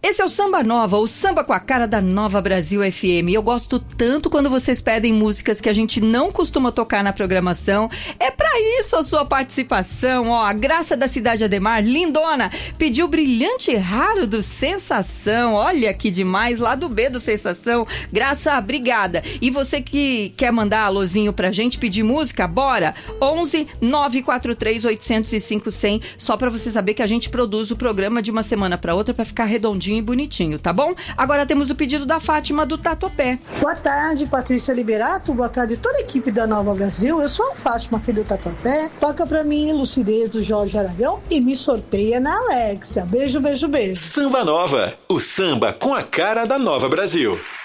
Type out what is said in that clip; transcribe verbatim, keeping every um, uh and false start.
Esse é o Samba Nova, o samba com a cara da Nova Brasil F M. Eu gosto tanto quando vocês pedem músicas que a gente não costuma tocar na programação. É pra isso a sua participação. Ó, a Graça da Cidade Ademar, lindona, pediu Brilhante Raro do Sensação. Olha que demais, lá do B do Sensação. Graça, obrigada. E você que quer mandar alôzinho pra gente, pedir música, bora! onze nove quatro três oito zero cinco cem, só pra você saber que a gente produz o programa de uma semana pra outra pra ficar redondinho e bonitinho, tá bom? Agora temos o pedido da Fátima do Tatuapé. Boa tarde, Patrícia Liberato, boa tarde toda a equipe da Nova Brasil, eu sou a Fátima aqui do Tatuapé, toca pra mim Lucidez do Jorge Aragão e me sorteia na Alexia. Beijo, beijo, beijo. Samba Nova, o samba com a cara da Nova Brasil.